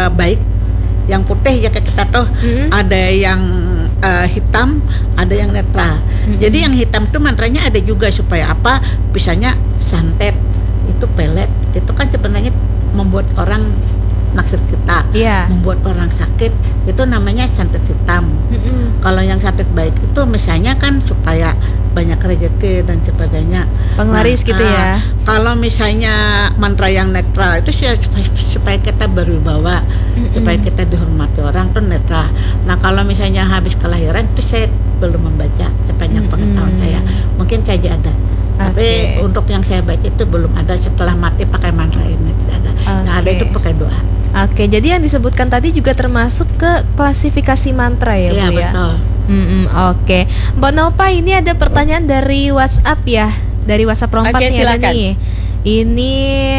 baik, yang putih ya kayak kita tuh ada yang hitam, ada yang netral. Jadi yang hitam itu mantranya ada juga supaya apa? Misalnya santet, itu pelet, itu kan sebenarnya membuat orang naksir kita, membuat orang sakit, itu namanya santet hitam. Kalau yang santet baik itu misalnya kan supaya banyak rezeki dan sebagainya, penglaris gitu ya. Kalau misalnya mantra yang netral itu supaya kita berwibawa, supaya kita dihormati orang tuh netral. Nah kalau misalnya habis kelahiran itu saya belum membaca sepanjang pengetahuan saya, mungkin saja ada. Tapi untuk yang saya baca itu belum ada. Setelah mati pakai mantra ini tidak ada. Yang ada itu pakai doa. Oke, jadi yang disebutkan tadi juga termasuk ke klasifikasi mantra ya, iya, Bu ya? Betul. Oke. Mbak Nova, ini ada pertanyaan dari WhatsApp ya. Dari WhatsApp Rompat nih ada nih. Ini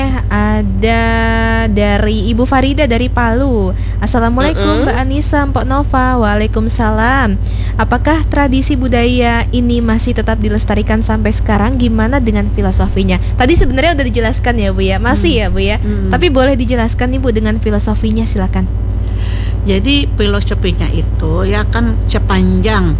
ada dari Ibu Farida dari Palu. Assalamualaikum Mbak Anissa, Mbak Nova. Waalaikumsalam. Apakah tradisi budaya ini masih tetap dilestarikan sampai sekarang? Gimana dengan filosofinya? Tadi sebenarnya udah dijelaskan ya Bu ya. Masih ya Bu ya. Tapi boleh dijelaskan nih Bu dengan filosofinya, silakan. Jadi filosofinya itu ya kan sepanjang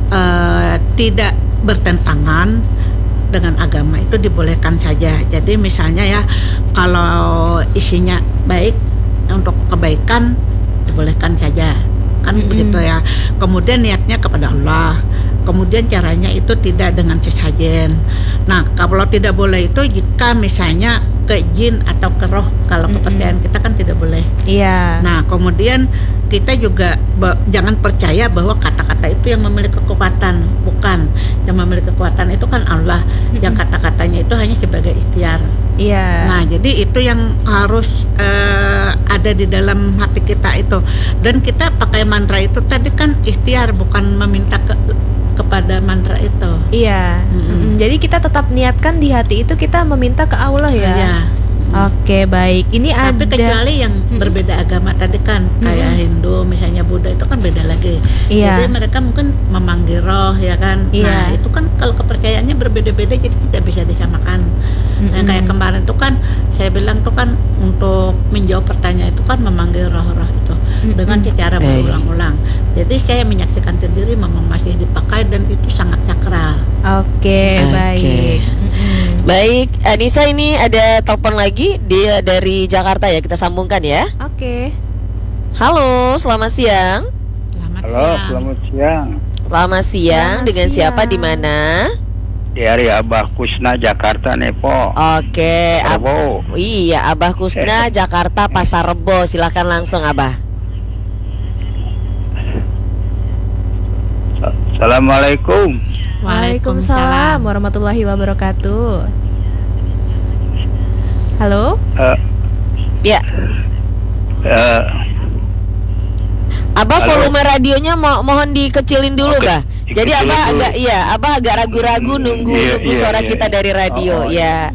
tidak bertentangan dengan agama itu dibolehkan saja. Jadi misalnya ya kalau isinya baik untuk kebaikan dibolehkan saja kan begitu ya. Kemudian niatnya kepada Allah. Kemudian caranya itu tidak dengan sesajen. Nah kalau tidak boleh itu jika misalnya ke jin atau ke roh, kalau kepercayaan kita kan tidak boleh. Iya. Nah kemudian kita juga jangan percaya bahwa kata-kata itu yang memiliki kekuatan, bukan. Yang memiliki kekuatan itu kan Allah. Yang kata-katanya itu hanya sebagai ikhtiar. Iya. Nah jadi itu yang harus ada di dalam hati kita itu. Dan kita pakai mantra itu tadi kan ikhtiar, bukan meminta kepada mantra itu. Iya. Jadi kita tetap niatkan di hati itu kita meminta ke Allah ya. Iya. Oke, baik. Ini tapi ada kecuali yang berbeda agama tadi kan, kayak Hindu misalnya, Buddha itu kan beda lagi. Iya. Jadi mereka mungkin memanggil roh ya kan. Iya. Nah itu kan kalau kepercayaannya berbeda-beda jadi tidak bisa disamakan. Nah kayak kemarin tuh kan saya bilang tuh kan untuk menjawab pertanyaan itu kan memanggil roh-roh itu dengan secara berulang-ulang. Jadi saya menyaksikan sendiri memang masih dipakai dan itu sangat sakral. Oke. Baik. Baik, Anissa, ini ada telepon lagi, dia dari Jakarta ya, kita sambungkan ya. Oke. Halo, selamat siang. Selamat siang. Selamat siang. Dengan siapa, di mana? Dari Abah Kusna, Jakarta nih, Po. Oke. Iya, Abah Kusna, Jakarta, Pasar Rebo. Silakan langsung, Abah. Assalamualaikum. Waalaikumsalam warahmatullahi wabarakatuh. Halo? Ya. Abah volume radionya mohon dikecilin dulu, Bah. Jadi Abah agak ragu-ragu nunggu suara kita dari radio, ya.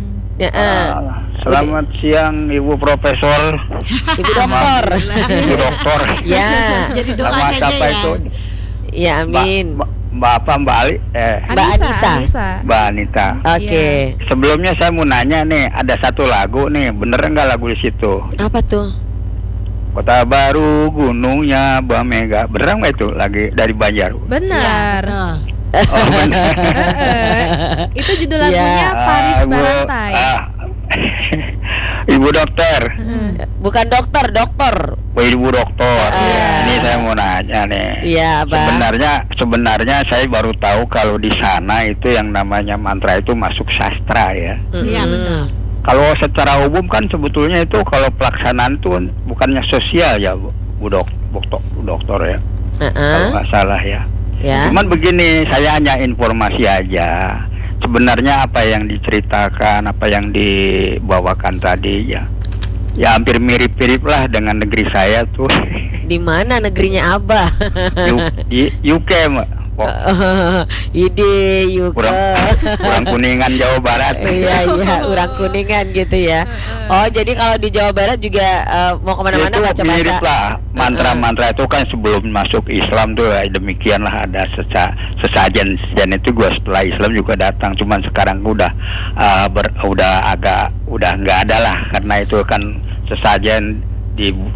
Selamat siang Ibu Profesor. Ibu Doktor. Ibu Doktor. Ya. Jadi doa saja ya. Itu? Ya, amin. Mbak apa, Mbak Ali? Mbak Anissa. Mbak Anita. Oke. Sebelumnya saya mau nanya nih, ada satu lagu nih, bener nggak lagu di situ? Apa tuh? Kota Baru, gunungnya Mbak Mega. Bener nggak itu lagi dari Banjar? Benar. Ya, Oh, bener. Itu judul lagunya Paris Barantai. Ibu dokter. Bukan dokter. Oh, Ibu dokter. Ini saya mau nanya nih. Iya, Bang. Sebenarnya saya baru tahu kalau di sana itu yang namanya mantra itu masuk sastra ya. Iya betul. Kalau secara umum kan sebetulnya itu kalau pelaksanaan itu bukannya sosial ya, Bu dokter ya. Kalau nggak salah ya. Ya. Cuman begini, saya hanya informasi aja. Sebenarnya apa yang diceritakan, apa yang dibawakan tadi ya hampir mirip-mirip lah dengan negeri saya tuh. Di mana negerinya Abah? Di UK, Mbak. Ide UK. Kurang Kuningan, Jawa Barat. Iya, orang Kuningan gitu ya. Oh, jadi kalau di Jawa Barat juga mau kemana-mana baca-baca. Mirip lah. Mantra-mantra itu kan sebelum masuk Islam tuh demikian lah, ada sesajen itu gua setelah Islam juga datang. Cuman sekarang udah nggak ada lah, karena itu kan sesajen di